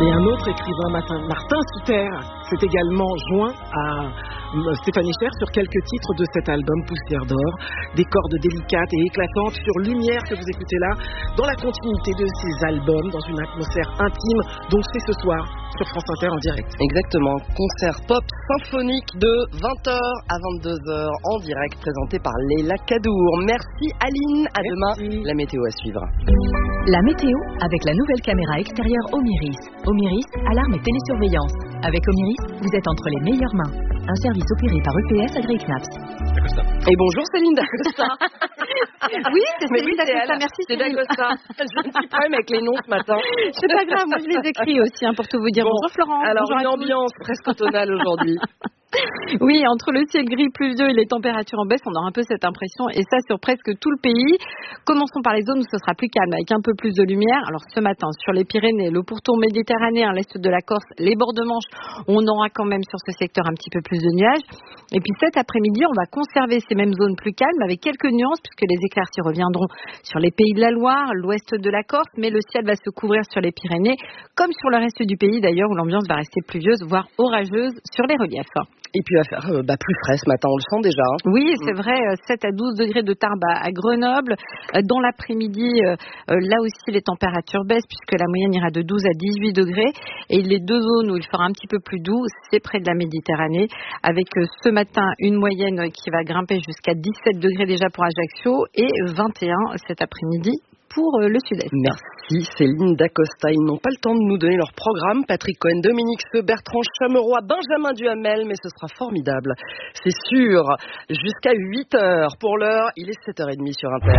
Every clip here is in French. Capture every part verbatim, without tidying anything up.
Et un autre écrivain, Martin Suter, s'est également joint à Stéphanie Cher sur quelques titres de cet album Poussière d'or. Des cordes délicates et éclatantes sur Lumière que vous écoutez là, dans la continuité de ces albums, dans une atmosphère intime. Donc c'est ce soir sur France Inter en direct. Exactement, concert pop symphonique de vingt heures à vingt-deux heures en direct, présenté par Leila Kadour. Merci Aline, à Merci. Demain. La météo à suivre. La météo avec la nouvelle caméra extérieure Omiris. Omiris, alarme et télésurveillance. Avec Omiris, vous êtes entre les meilleures mains. Un service opéré par E P S AgriKnaps. Et bonjour Céline Dacosta. Oui, c'est Mais Céline oui, c'est Dacosta, elle. merci C'est Céline. Dacosta. J'ai un petit problème avec les noms ce matin. C'est pas grave, moi je les écris aussi hein, pour tout vous dire. Bon, bonjour Florence. Alors bonjour une à tous. ambiance presque automnale aujourd'hui. Oui, entre le ciel gris pluvieux et les températures en baisse, on aura un peu cette impression, et ça sur presque tout le pays. Commençons par les zones où ce sera plus calme, avec un peu plus de lumière. Alors ce matin, sur les Pyrénées, le pourtour méditerranéen, l'est de la Corse, les bords de Manche, on aura quand même sur ce secteur un petit peu plus de nuages. Et puis cet après-midi, on va conserver ces mêmes zones plus calmes, avec quelques nuances, puisque les éclaircies reviendront sur les pays de la Loire, l'ouest de la Corse, mais le ciel va se couvrir sur les Pyrénées, comme sur le reste du pays d'ailleurs, où l'ambiance va rester pluvieuse, voire orageuse sur les reliefs. Et puis il va faire euh, bah, plus frais ce matin, on le sent déjà. Hein. Oui, c'est vrai, sept à douze degrés de Tarbes à Grenoble. Dans l'après-midi, euh, là aussi, les températures baissent puisque la moyenne ira de douze à dix-huit degrés. Et les deux zones où il fera un petit peu plus doux, c'est près de la Méditerranée, avec euh, ce matin une moyenne qui va grimper jusqu'à dix-sept degrés déjà pour Ajaccio et vingt et un cet après-midi pour euh, le sud-est. Merci Céline Dacosta. Ils n'ont pas le temps de nous donner leur programme. Patrick Cohen, Dominique Seux, Bertrand Chameroy, Benjamin Duhamel, mais ce sera formidable. C'est sûr. Jusqu'à huit heures. Pour l'heure, il est sept heures trente sur Inter.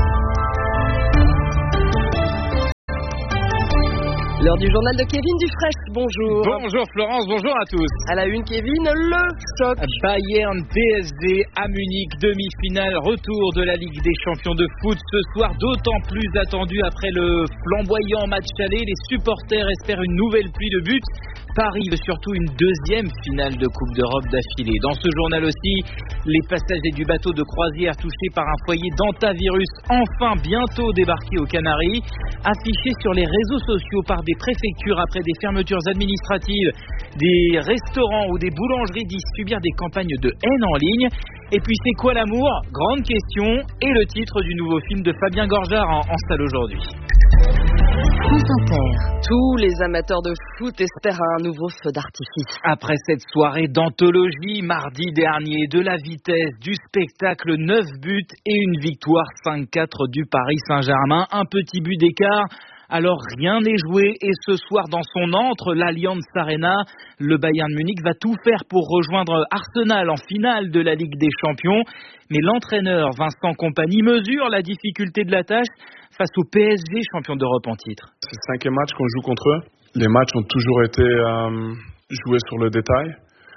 L'heure du journal de Kevin Dufresne. Bonjour. Bonjour Florence, bonjour à tous. À la une, Kevin, le choc. Bayern P S G à Munich, demi-finale, retour de la Ligue des champions de foot ce soir, d'autant plus attendu après le flamboyant match aller. Les supporters espèrent une nouvelle pluie de buts. Paris veut surtout une deuxième finale de Coupe d'Europe d'affilée. Dans ce journal aussi, les passagers du bateau de croisière touchés par un foyer d'antavirus, enfin bientôt débarqués aux Canaries, affichés sur les réseaux sociaux par des préfectures après des fermetures administratives, des restaurants ou des boulangeries disent subir des campagnes de haine en ligne. Et puis c'est quoi l'amour ? Grande question, et le titre du nouveau film de Fabien Gorjard en, en salle aujourd'hui. France Inter. Tous les amateurs de foot espèrent un nouveau feu d'artifice. Après cette soirée d'anthologie mardi dernier, de la vitesse, du spectacle, neuf buts et une victoire cinq quatre du Paris Saint-Germain, un petit but d'écart. Alors rien n'est joué et ce soir dans son antre, l'Allianz Arena, le Bayern Munich va tout faire pour rejoindre Arsenal en finale de la Ligue des Champions. Mais l'entraîneur Vincent Kompany mesure la difficulté de la tâche face au P S G, champion d'Europe en titre. C'est le cinquième match qu'on joue contre eux. Les matchs ont toujours été euh, joués sur le détail.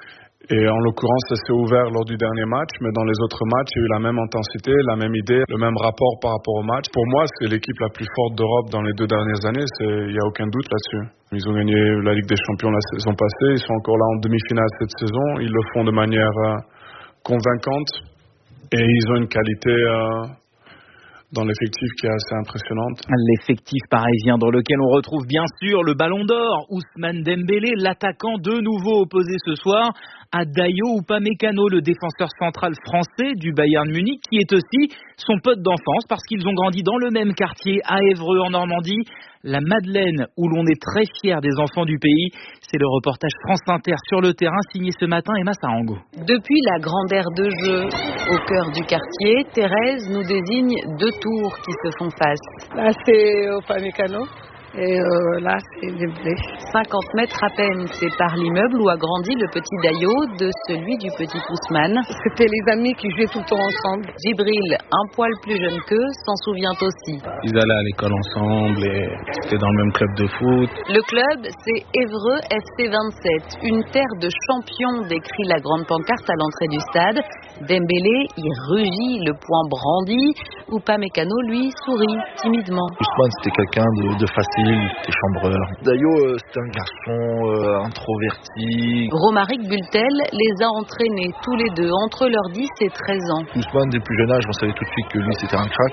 Et en l'occurrence, ça s'est ouvert lors du dernier match, mais dans les autres matchs, il y a eu la même intensité, la même idée, le même rapport par rapport au match. Pour moi, c'est l'équipe la plus forte d'Europe dans les deux dernières années, il n'y a aucun doute là-dessus. Ils ont gagné la Ligue des Champions la saison passée, ils sont encore là en demi-finale cette saison, ils le font de manière euh, convaincante et ils ont une qualité... Euh, dans l'effectif qui est assez impressionnante. L'effectif parisien dans lequel on retrouve bien sûr le Ballon d'Or, Ousmane Dembélé, l'attaquant de nouveau opposé ce soir à Dayo Upamecano, le défenseur central français du Bayern Munich, qui est aussi son pote d'enfance parce qu'ils ont grandi dans le même quartier à Évreux en Normandie. La Madeleine, où l'on est très fier des enfants du pays. C'est le reportage France Inter sur le terrain, signé ce matin Emma Sarango. Depuis la grande aire de jeu, au cœur du quartier, Thérèse nous désigne deux tours qui se font face. Là, c'est Upamecano. Et euh, là, c'est Dembélé. cinquante mètres à peine séparent l'immeuble où a grandi le petit Dayo de celui du petit Ousmane. C'était les amis qui jouaient tout le temps ensemble. Djibril, un poil plus jeune qu'eux, s'en souvient aussi. Ils allaient à l'école ensemble et c'était dans le même club de foot. Le club, c'est Évreux F C vingt-sept, une terre de champions, décrit la grande pancarte à l'entrée du stade. Dembélé y rugit, le poing brandi. Upamecano, lui, sourit timidement. Ousmane, c'était quelqu'un de, de facile. C'était chambreur. Dayo, euh, c'était un garçon euh, introverti. Romaric Bultel les a entraînés tous les deux entre leurs dix et treize ans. Ousmane, dès le plus jeune âge, on savait tout de suite que lui, c'était un crack.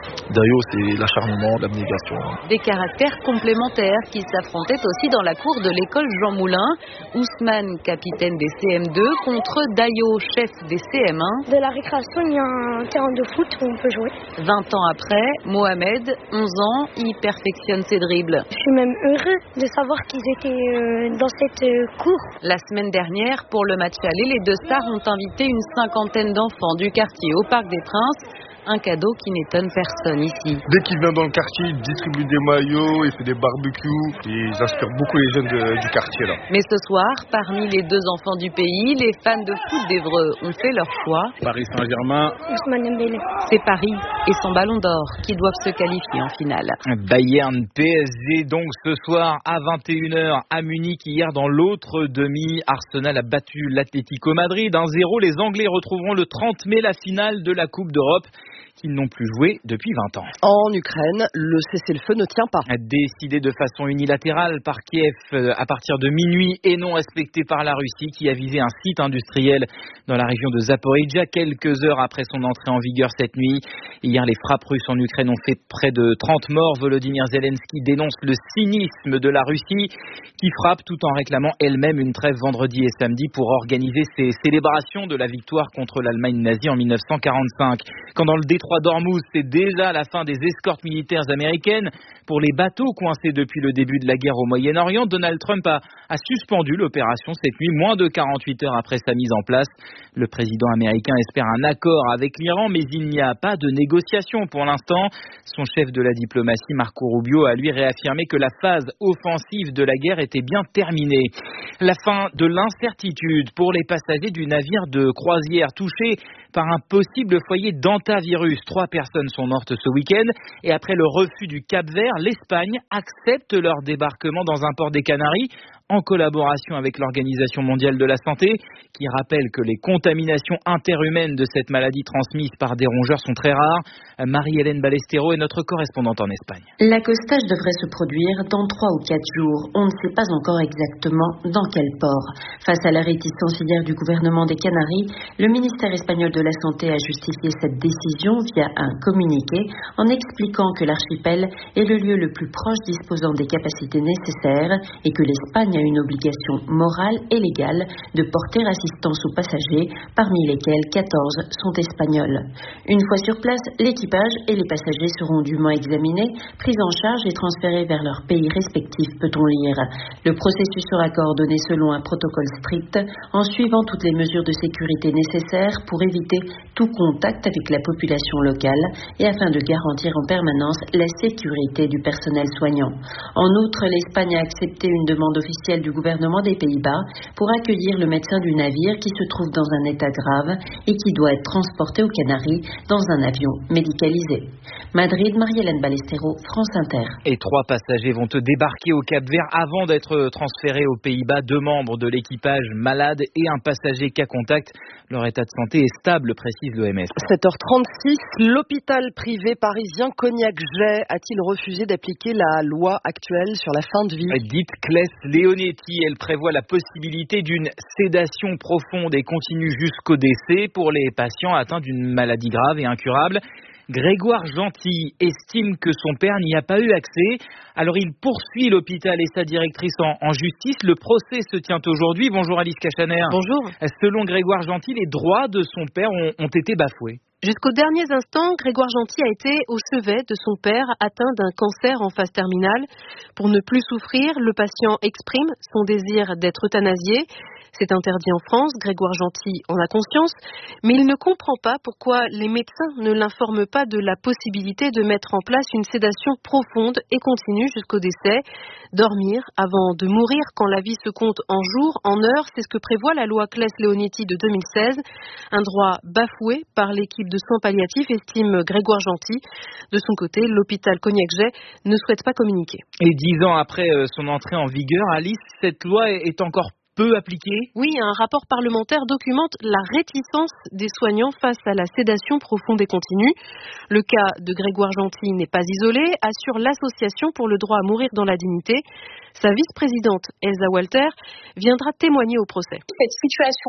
Dayo, c'est l'acharnement, l'abnégation. Des caractères complémentaires qui s'affrontaient aussi dans la cour de l'école Jean Moulin. Ousmane, capitaine des C M deux, contre Dayo, chef des C M un. De la récréation, il y a un terrain de foot où on peut jouer. vingt ans après, Mohamed, onze ans, y perfectionne ses dribbles. Je suis même heureux de savoir qu'ils étaient euh, dans cette euh, cour. La semaine dernière, pour le match aller, les deux stars ont invité une cinquantaine d'enfants du quartier au Parc des Princes. Un cadeau qui n'étonne personne ici. Dès qu'il vient dans le quartier, il distribue des maillots, il fait des barbecues. Et ils inspirent beaucoup les jeunes de, du quartier là. Mais ce soir, parmi les deux enfants du pays, les fans de foot d'Évreux ont fait leur choix. Paris Saint-Germain. Ousmane Dembélé. C'est Paris et son ballon d'or qui doivent se qualifier en finale. Bayern P S G donc ce soir à vingt et une heures à Munich. Hier dans l'autre demi, Arsenal a battu l'Atlético Madrid un zéro. Les Anglais retrouveront le trente mai la finale de la Coupe d'Europe, qu'ils n'ont plus joué depuis vingt ans. En Ukraine, le cessez-le-feu ne tient pas. Décidé de façon unilatérale par Kiev à partir de minuit et non respecté par la Russie qui a visé un site industriel dans la région de Zaporijjia quelques heures après son entrée en vigueur cette nuit. Hier, les frappes russes en Ukraine ont fait près de trente morts. Volodymyr Zelensky dénonce le cynisme de la Russie qui frappe tout en réclamant elle-même une trêve vendredi et samedi pour organiser ses célébrations de la victoire contre l'Allemagne nazie en mille neuf cent quarante-cinq. Quand dans le détroit d'Ormuz, c'est déjà la fin des escortes militaires américaines pour les bateaux coincés depuis le début de la guerre au Moyen-Orient. Donald Trump a, a suspendu l'opération cette nuit, moins de quarante-huit heures après sa mise en place. Le président américain espère un accord avec l'Iran, mais il n'y a pas de négociation pour l'instant. Son chef de la diplomatie, Marco Rubio, a lui réaffirmé que la phase offensive de la guerre était bien terminée. La fin de l'incertitude pour les passagers du navire de croisière touché par un possible foyer d'hantavirus. Trois personnes sont mortes ce week-end et après le refus du Cap-Vert, l'Espagne accepte leur débarquement dans un port des Canaries en collaboration avec l'Organisation mondiale de la santé qui rappelle que les contaminations interhumaines de cette maladie transmise par des rongeurs sont très rares. Marie-Hélène Ballestero est notre correspondante en Espagne. L'accostage devrait se produire dans trois ou quatre jours. On ne sait pas encore exactement dans quel port. Face à la réticence hier du gouvernement des Canaries, le ministère espagnol de la Santé a justifié cette décision via un communiqué en expliquant que l'archipel est le lieu le plus proche disposant des capacités nécessaires et que l'Espagne a une obligation morale et légale de porter assistance aux passagers, parmi lesquels quatorze sont espagnols. Une fois sur place, l'équipage et les passagers seront dûment examinés, pris en charge et transférés vers leur pays respectif, peut-on lire. Le processus sera coordonné selon un protocole strict, en suivant toutes les mesures de sécurité nécessaires pour éviter tout contact avec la population locale et afin de garantir en permanence la sécurité du personnel soignant. En outre, l'Espagne a accepté une demande officielle du gouvernement des Pays-Bas pour accueillir le médecin du navire qui se trouve dans un état grave et qui doit être transporté aux Canaries dans un avion médicalisé. Madrid, Marie-Hélène Ballestero, France Inter. Et trois passagers vont débarquer au Cap-Vert avant d'être transférés aux Pays-Bas. Deux membres de l'équipage malades et un passager cas contact. Leur état de santé est stable, précise l'O M S. sept heures trente-six, l'hôpital privé parisien Cognac-Jay a-t-il refusé d'appliquer la loi actuelle sur la fin de vie? Dite Claes Leonetti, elle prévoit la possibilité d'une sédation profonde et continue jusqu'au décès pour les patients atteints d'une maladie grave et incurable. Grégoire Gentil estime que son père n'y a pas eu accès. Alors il poursuit l'hôpital et sa directrice en, en justice. Le procès se tient aujourd'hui. Bonjour Alice Cachaner. Bonjour. Selon Grégoire Gentil, les droits de son père ont, ont été bafoués. Jusqu'aux derniers instants, Grégoire Gentil a été au chevet de son père atteint d'un cancer en phase terminale. Pour ne plus souffrir, le patient exprime son désir d'être euthanasié. C'est interdit en France, Grégoire Gentil en a conscience, mais il ne comprend pas pourquoi les médecins ne l'informent pas de la possibilité de mettre en place une sédation profonde et continue jusqu'au décès. Dormir avant de mourir quand la vie se compte en jours, en heures, c'est ce que prévoit la loi Claes Leonetti de deux mille seize. Un droit bafoué par l'équipe de soins palliatifs, estime Grégoire Gentil. De son côté, l'hôpital Cognac-Jay ne souhaite pas communiquer. Et dix ans après son entrée en vigueur, Alice, cette loi est encore peu appliquée? Oui, un rapport parlementaire documente la réticence des soignants face à la sédation profonde et continue. Le cas de Grégoire Gentil n'est pas isolé, assure l'Association pour le droit à mourir dans la dignité. Sa vice-présidente, Elsa Walter, viendra témoigner au procès. Cette situation-là,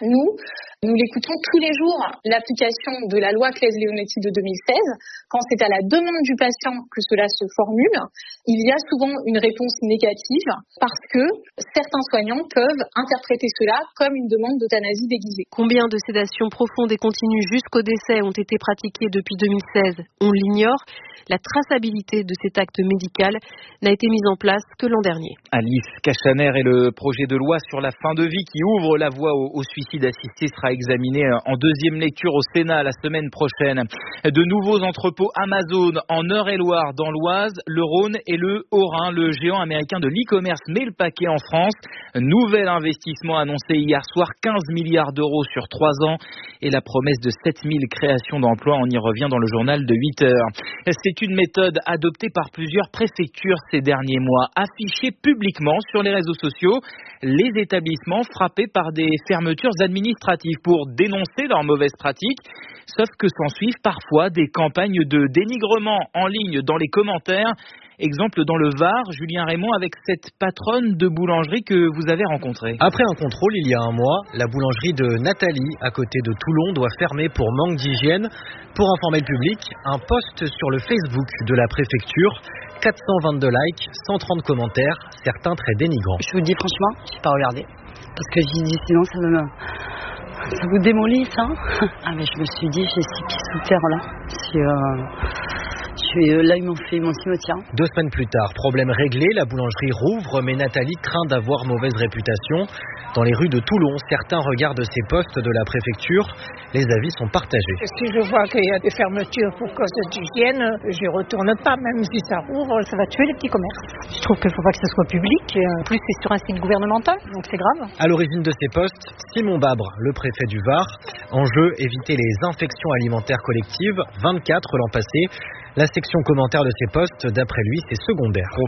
Nous, nous l'écoutons tous les jours, l'application de la loi Claes-Leonetti de deux mille seize. Quand c'est à la demande du patient que cela se formule, il y a souvent une réponse négative parce que certains soignants peuvent interpréter cela comme une demande d'euthanasie déguisée. Combien de sédations profondes et continues jusqu'au décès ont été pratiquées depuis deux mille seize ? On l'ignore. La traçabilité de cet acte médical n'a été mise en place que l'an dernier. Alice Cachaner et le projet de loi sur la fin de vie qui ouvre la voie au, au suicide assisté sera examiné en deuxième lecture au Sénat la semaine prochaine. De nouveaux entrepôts Amazon en Eure-et-Loire, dans l'Oise, le Rhône et le Haut-Rhin. Le géant américain de l'e-commerce met le paquet en France. Nouvel investissement annoncé hier soir, quinze milliards d'euros sur trois ans et la promesse de sept mille créations d'emplois. On y revient dans le journal de huit heures. C'est une méthode adoptée par plusieurs préfectures ces derniers mois, affichée publiquement sur les réseaux sociaux les établissements frappés par des fermetures administratives pour dénoncer leurs mauvaises pratiques. Sauf que s'en suivent parfois des campagnes de dénigrement en ligne dans les commentaires. Exemple dans le Var, Julien Raymond, avec cette patronne de boulangerie que vous avez rencontrée. Après un contrôle il y a un mois, la boulangerie de Nathalie, à côté de Toulon, doit fermer pour manque d'hygiène. Pour informer le public, un post sur le Facebook de la préfecture, quatre cent vingt-deux likes, cent trente commentaires, certains très dénigrants. Je vous dis franchement, je n'ai pas regardé. Parce que j'ai dit sinon ça me... Ça vous démolit ça. Ah mais je me suis dit, j'ai six pieds sous terre là. C'est... Euh... Je, là, ils m'ont fait mon cimetière. Deux semaines plus tard, problème réglé, la boulangerie rouvre, mais Nathalie craint d'avoir mauvaise réputation. Dans les rues de Toulon, certains regardent ces postes de la préfecture. Les avis sont partagés. Si je vois qu'il y a des fermetures pour cause d'hygiène, je n'y retourne pas, même si ça rouvre, ça va tuer les petits commerces. Je trouve qu'il ne faut pas que ce soit public. En plus, c'est sur un site gouvernemental, donc c'est grave. À l'origine de ces postes, Simon Babre, le préfet du Var. Enjeu, éviter les infections alimentaires collectives, vingt-quatre l'an passé. La section commentaires de ces postes, d'après lui, c'est secondaire.